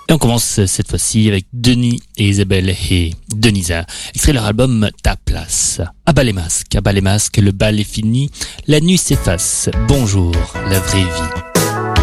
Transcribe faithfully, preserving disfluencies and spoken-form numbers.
Et on commence cette fois-ci avec Denis et Isabelle et Denisa, extrait de leur album Ta Place. À bas les masques, à bas les masques, le bal est fini, la nuit s'efface, bonjour la vraie vie.